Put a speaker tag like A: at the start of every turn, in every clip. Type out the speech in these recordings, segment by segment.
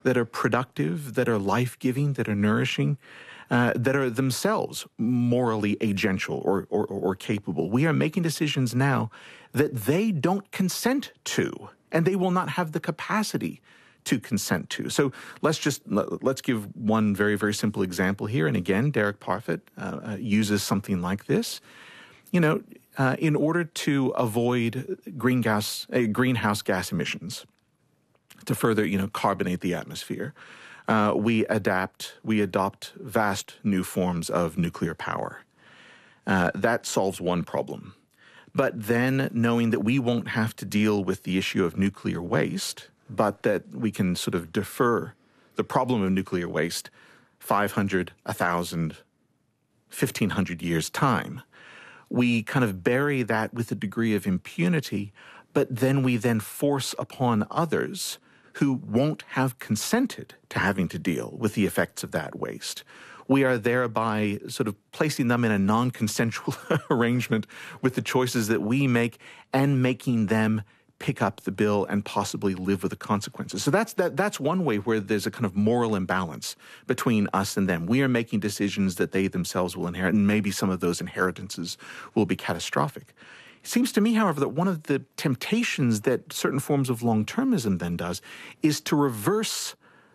A: that are productive, that are life-giving, that are nourishing, that are themselves morally agential or capable. We are making decisions now that they don't consent to, and they will not have the capacity to consent to. So let's give one very, very simple example here. And again, Derek Parfit uses something like this. In order to avoid greenhouse gas emissions, to further, carbonate the atmosphere, we adopt vast new forms of nuclear power. That solves one problem. But then knowing that we won't have to deal with the issue of nuclear waste, but that we can sort of defer the problem of nuclear waste 500, 1,000, 1,500 years' time, we kind of bury that with a degree of impunity, but then we force upon others who won't have consented to having to deal with the effects of that waste. We are thereby sort of placing them in a non-consensual arrangement with the choices that we make and making them pick up the bill and possibly live with the consequences. So that's one way where there's a kind of moral imbalance between us and them. We are making decisions that they themselves will inherit, and maybe some of those inheritances will be catastrophic. It seems to me, however, that one of the temptations that certain forms of long-termism then does is to reverse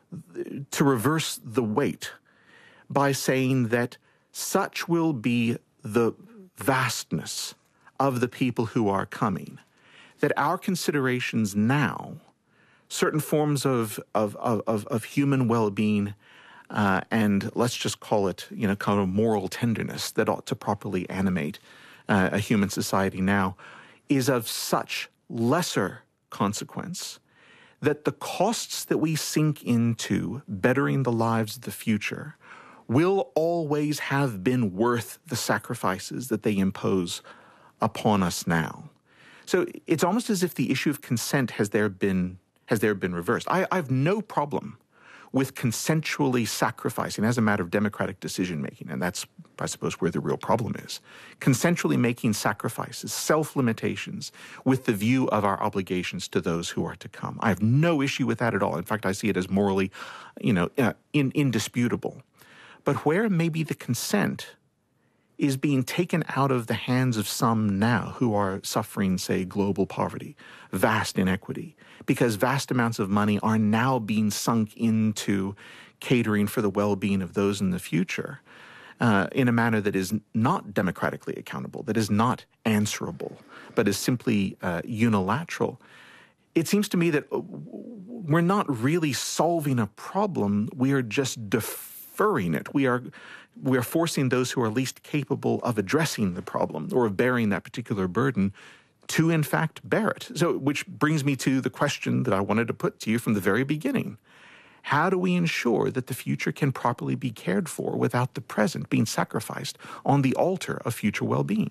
A: the weight by saying that such will be the vastness of the people who are coming, that our considerations now, certain forms of human well-being, and let's just call it, kind of moral tenderness that ought to properly animate a human society now, is of such lesser consequence that the costs that we sink into bettering the lives of the future will always have been worth the sacrifices that they impose upon us now. So it's almost as if the issue of consent has there been reversed. I have no problem with consensually sacrificing as a matter of democratic decision-making, and that's, I suppose, where the real problem is. Consensually making sacrifices, self-limitations, with the view of our obligations to those who are to come. I have no issue with that at all. In fact, I see it as morally, indisputable. But where maybe the consent is being taken out of the hands of some now who are suffering, say, global poverty, vast inequity, because vast amounts of money are now being sunk into catering for the well-being of those in the future in a manner that is not democratically accountable, that is not answerable, but is simply unilateral. It seems to me that we're not really solving a problem, we are just deferring it. We are forcing those who are least capable of addressing the problem or of bearing that particular burden to, in fact, bear it. So, which brings me to the question that I wanted to put to you from the very beginning. How do we ensure that the future can properly be cared for without the present being sacrificed on the altar of future well-being?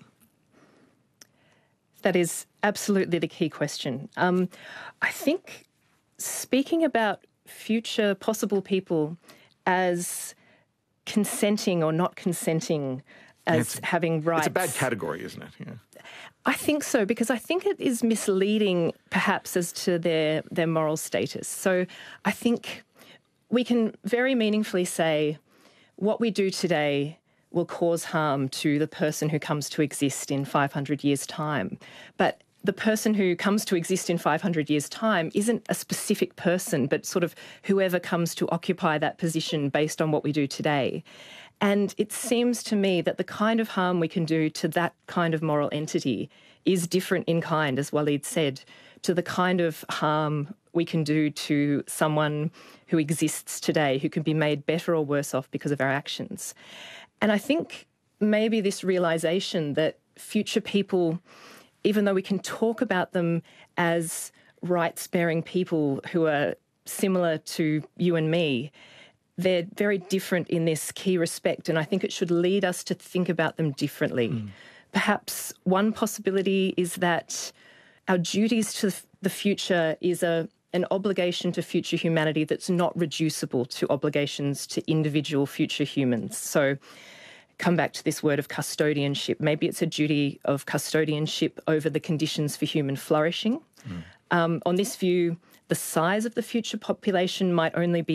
B: That is absolutely the key question. I think speaking about future possible people as consenting or not consenting as having rights.
A: It's a bad category, isn't it? Yeah.
B: I think so, because I think it is misleading perhaps as to their moral status. So I think we can very meaningfully say what we do today will cause harm to the person who comes to exist in 500 years' time. But the person who comes to exist in 500 years' time isn't a specific person, but sort of whoever comes to occupy that position based on what we do today. And it seems to me that the kind of harm we can do to that kind of moral entity is different in kind, as Walid said, to the kind of harm we can do to someone who exists today, who can be made better or worse off because of our actions. And I think maybe this realisation that future people, even though we can talk about them as rights-bearing people who are similar to you and me, they're very different in this key respect, and I think it should lead us to think about them differently. Perhaps one possibility is that our duties to the future is an obligation to future humanity that's not reducible to obligations to individual future humans. So come back to this word of custodianship. Maybe it's a duty of custodianship over the conditions for human flourishing. On this view, the size of the future population might only be